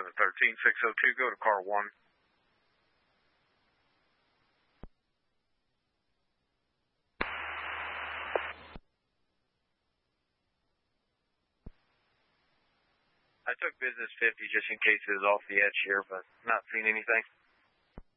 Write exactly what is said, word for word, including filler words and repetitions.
seven thirteen six oh two, go to car one. I took business fifty just in case it was off the edge here, but not seeing anything.